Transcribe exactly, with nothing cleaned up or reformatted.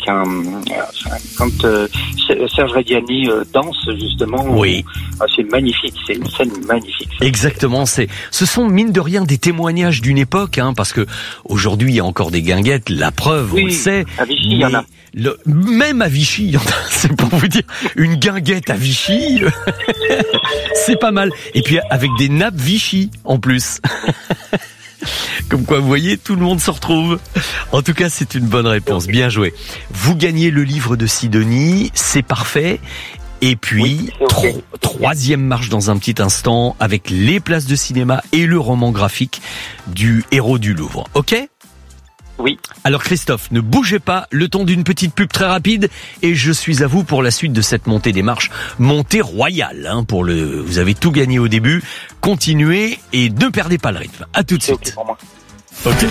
un, enfin, quand euh, Serge Reggiani euh, danse justement, oui, euh, c'est magnifique, c'est une scène magnifique. Ça. Exactement, c'est, ce sont mine de rien des témoignages d'une époque, hein, parce que aujourd'hui il y a encore des guinguettes, la preuve, oui, on le sait. À Vichy, il y en a. Le, même à Vichy, il y en a, c'est pour vous dire, une guinguette à Vichy, c'est pas mal. Et puis avec des nappes Vichy en plus. Comme quoi, vous voyez, tout le monde se retrouve. En tout cas, c'est une bonne réponse. Bien joué. Vous gagnez le livre de Sidonie, c'est parfait. Et puis, oui, okay. tro- troisième marche dans un petit instant avec les places de cinéma et le roman graphique du héros du Louvre. Ok ? Oui. Alors Christophe, ne bougez pas, le temps d'une petite pub très rapide et je suis à vous pour la suite de cette montée des marches, montée royale. Hein, pour le, vous avez tout gagné au début, continuez et ne perdez pas le rythme. À tout de C'est suite. okay pour moi. Ok.